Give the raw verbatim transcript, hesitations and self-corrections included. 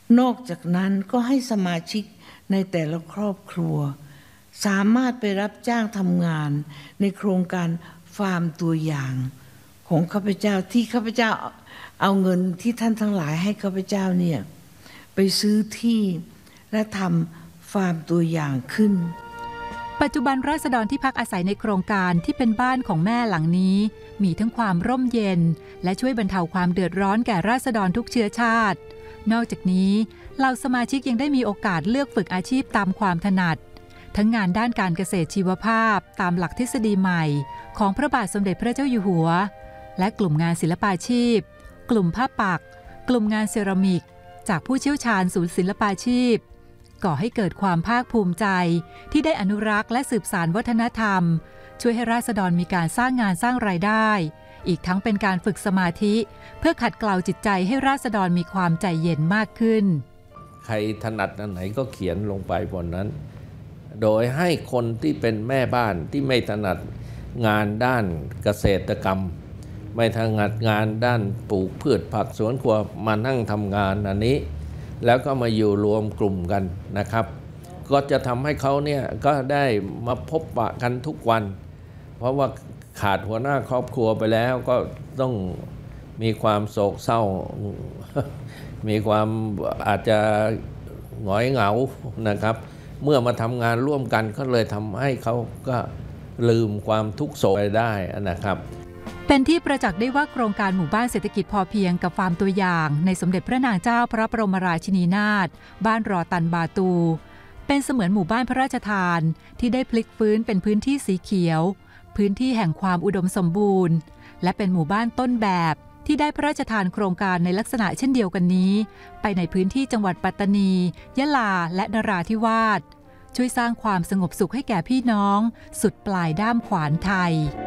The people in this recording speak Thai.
นอกจากนั้นก็ให้สมาชิกในแต่ละครอบครัวสามารถไปรับจ้างทำงานในโครงการฟาร์มตัวอย่างของข้าพเจ้าที่ข้าพเจ้าเอาเงินที่ท่านทั้งหลายให้ข้าพเจ้าเนี่ยไปซื้อที่และทำฟาร์มตัวอย่างขึ้นปัจจุบันราษฎรที่พักอาศัยในโครงการที่เป็นบ้านของแม่หลังนี้มีทั้งความร่มเย็นและช่วยบรรเทาความเดือดร้อนแก่ราษฎรทุกเชื้อชาตินอกจากนี้เหล่าสมาชิกยังได้มีโอกาสเลือกฝึกอาชีพตามความถนัดทั้งงานด้านการเกษตรชีวภาพตามหลักทฤษฎีใหม่ของพระบาทสมเด็จพระเจ้าอยู่หัวและกลุ่มงานศิลปาชีพกลุ่มผ้าปักกลุ่มงานเซรามิกจากผู้เชี่ยวชาญศูนย์ศิลปาชีพก่อให้เกิดความภาคภูมิใจที่ได้อนุรักษ์และสืบสานวัฒนธรรมช่วยให้ราษฎรมีการสร้างงานสร้างรายได้อีกทั้งเป็นการฝึกสมาธิเพื่อขัดเกลาจิตใจให้ราษฎรมีความใจเย็นมากขึ้นใครถนัดอันไหนก็เขียนลงไปบนนั้นโดยให้คนที่เป็นแม่บ้านที่ไม่ถนัดงานด้านเกษตรกรรมไม่ถนัดงานด้านปลูกพืชผักสวนครัวมานั่งทำงานอันนี้แล้วก็มาอยู่รวมกลุ่มกันนะครับก็จะทำให้เขาเนี่ยก็ได้มาพบปะกันทุกวันเพราะว่าขาดหัวหน้าครอบครัวไปแล้วก็ต้องมีความโศกเศร้ามีความอาจจะหงอยเหงานะครับเมื่อมาทำงานร่วมกันก็เลยทำให้เขาก็ลืมความทุกข์โศกไปได้นะครับเป็นที่ประจักษ์ได้ว่าโครงการหมู่บ้านเศรษฐกิจพอเพียงกับฟาร์มตัวอย่างในสมเด็จพระนางเจ้าพระบรมราชินีนาถบ้านรอตันบาตูเป็นเสมือนหมู่บ้านพระราชทานที่ได้พลิกฟื้นเป็นพื้นที่สีเขียวพื้นที่แห่งความอุดมสมบูรณ์และเป็นหมู่บ้านต้นแบบที่ได้พระราชทานโครงการในลักษณะเช่นเดียวกันนี้ไปในพื้นที่จังหวัดปัตตานียะลาและนราธิวาสช่วยสร้างความสงบสุขให้แก่พี่น้องสุดปลายด้ามขวานไทย